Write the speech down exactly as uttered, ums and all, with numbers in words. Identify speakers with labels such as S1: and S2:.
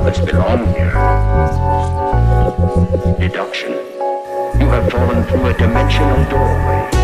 S1: us belong here. Deduction. You have fallen through a dimensional doorway.